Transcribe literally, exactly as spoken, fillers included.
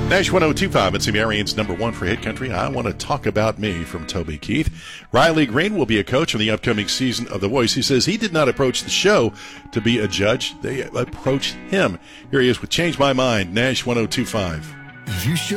Nash one oh two point five, it's Marian's number one for Hit Country. I Want to Talk About Me from Toby Keith. Riley Green will be a coach in the upcoming season of The Voice. He says he did not approach the show to be a judge. They approached him. Here he is with Change My Mind, Nash one oh two point five. You should.